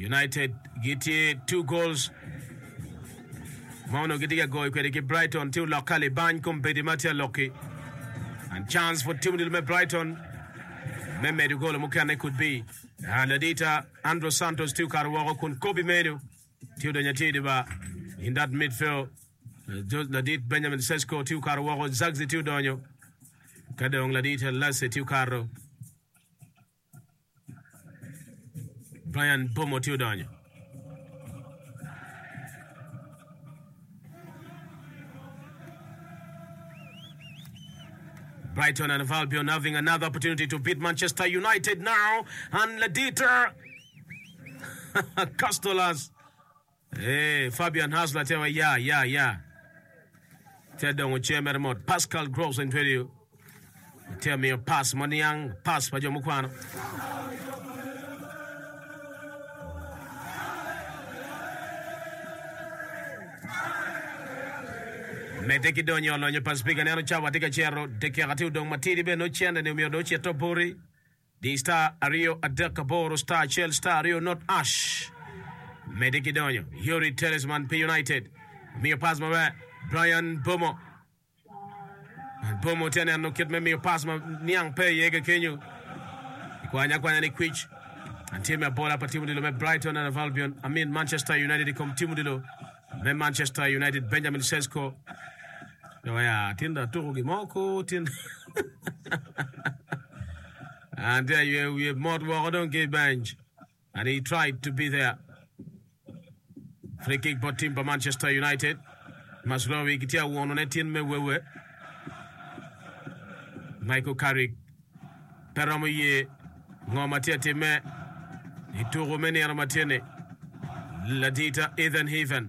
United get 2 goals. Mauno gitiga goal kwede Brighton to lokale ban kompedi Matia Loki. And chance for Team Dilme Brighton. Meme du goal mukane could be. And Ladita Andro Santos to Karawako kun Kobe Medu. Tio Danyatidiba in that midfield. Ladit Benjamin Sesko to Karawako Zagzi to Donyo. Kadong Ladita Lasse to Karo. Brian Bomo to Donyo. Brighton and Albion having another opportunity to beat Manchester United now. And Ladita Castolas. Hey, Fabian Hasler tell me, yeah. Tell them what chairman remote. Pascal Gross in video. Tell me your pass, Moniang, pass, Pajomukwano. Meteki donyo lonyo paspika nero chawa tika chero teki akati udong matiri be no chenda ni umio dochi atopuri di star Ario Adeka Boro star Chel star Ario not Ash Meteki donyo Yuri Talisman P United mio pasma be Brian Bomo Bomo tena no kit me mio pasma niang pe yega kenyu kwanya ni kwich antime bola pa timu dilo me Brighton and Albion Manchester United kom timu dilo me Manchester United Benjamin Sesko. Oh yeah, tinda turugi moko tin. And there we have more work on get bench. And he tried to be there. Free kick for team by Manchester United. Maslowi kitia wono netin me wewe. Michael Carrick. Peramoye ngoma tete me. Ituru meni aramatene. Ladita Ethan Heaven.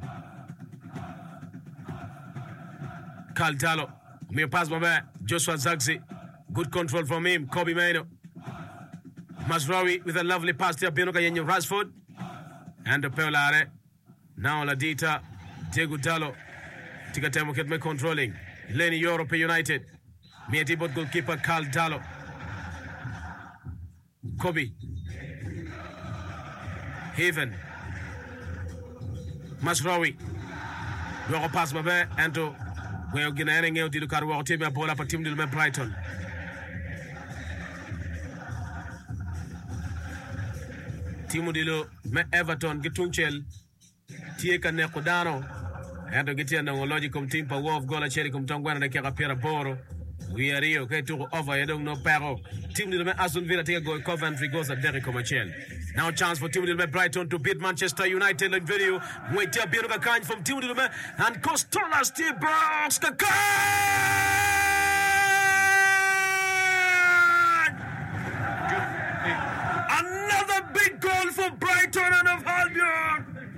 Carl Talo, me pass my Joshua Zagzi, good control from him. Kobe Maino, Masraoui with a lovely pass to Binoka Yenyo Rashford, and the Pelare. Now Ladita, Diego Talo, Tikatemo get me controlling. Lenny Europe United, Mietibot goalkeeper Carl Talo, Kobe, Haven, Masraoui, Loro pass my and to. Well, Guinean out to Carwa team a bola for team to Brighton. Timudilo me Everton Gitunchel Tieka Necodano and to get in the logical team for Wolf Gola Chericum Tongwan and Carapera Boro. We are here, okay, to over, I don't know, Perro. Team to Aston Villa take a goal, Coventry goes at Derek Comachel. Now, chance for Team to Brighton to beat Manchester United in video. Wait, there be a kind from Team to and Costola Steve Brooks. Another big goal for Brighton and of Albion.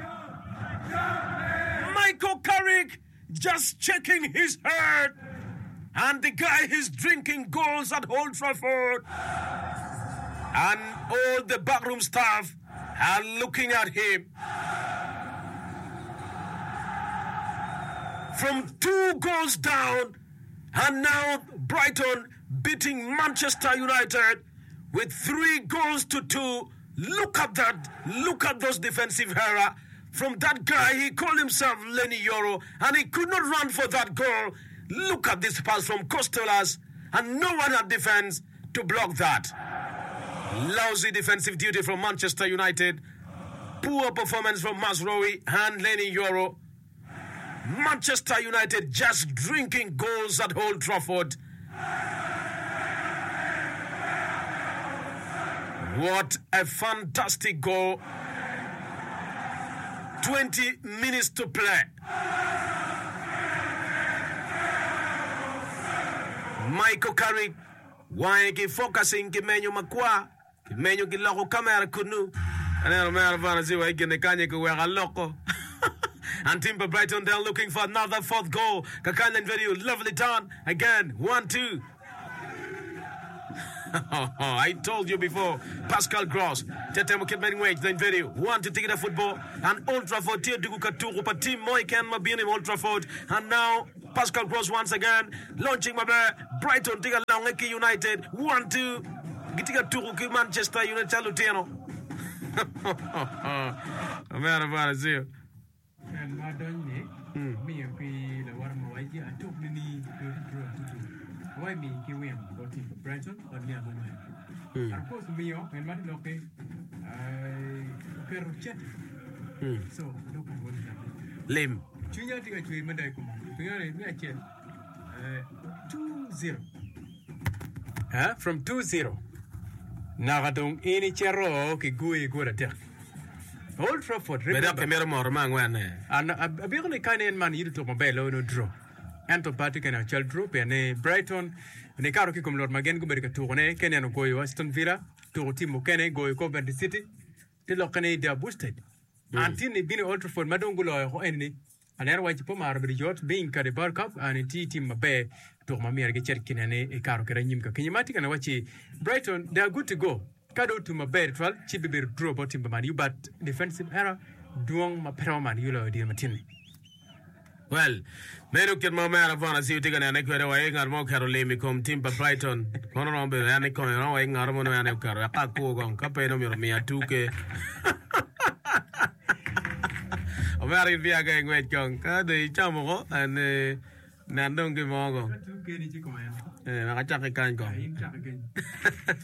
Michael Carrick just checking his heart. And the guy is drinking goals at Old Trafford. And all the backroom staff are looking at him. From 2 goals down, and now Brighton beating Manchester United with 3 goals to 2. Look at that. Look at those defensive error. From that guy, he called himself Lenny Yoro, and he could not run for that goal. Look at this pass from Costolas, and no one had defense to block that. Lousy defensive duty from Manchester United. Poor performance from Masraoui and Lenny Yoro. Manchester United just drinking goals at Old Trafford. What a fantastic goal. 20 minutes to play. Michael Carrick, why ki focusing ki menyo makwa, ki menyo ki loko kamera kunu. Ano mera vana ziwa igene kanye ki wera loko. And Timber Brighton, they're looking for another 4th goal. Kakanyan video, lovely done. Again, 1-2. I told you before, Pascal Gross, Tetemo Kidman Wage, then video, 1 to take the football, and Old Trafford, Tia Dugukatu, but Team Moikan Mabini Old Trafford, and now Pascal Gross once again, launching my Brighton, take a long United, 1-2, getting a Turuki Manchester United, Lutino. Amera para see. And Madon, me and P. the one more idea. I took the knee to why me, Kiwim, or Tim Brighton, or near Woman. Of course, me, and Madilope, I pair of chat. So, look at what is happening. Lim. Junior to a tree, Madacum. We are in 2-0. From 2-0. Nagadong ini chero ki gui gura tek. Old Trafford. Bedak kemera more man when. And a big kind of man you to mobile no draw. Anto Patrick and a child group and Brighton and a Karoki come Lord Magen go to Tone, Kenyan go Aston Villa, to Timo Kene, go Coventry City, till Locane they are boosted. Until they been Old Trafford, Madongulo or any. And then white Pomar Bridgeot being Caribar Cup and a team Mabe to Mamia Getcherkin and a Karoka. Can you matic and watch Brighton? They are good to go. Kado to Mabe, Chibi draw about him, but defensive error, Duong Maperoman, you know, dear Martin. Well, Meru can Mamma Avana see you taking an equator weighing or more Carolina come Timber Brighton, Honorable Anicon, and away Armon and Ecar, Paco, Capeno, Mia 2K. Very via going with Gong, the Chamo and Nandong Gimogo. I can't go.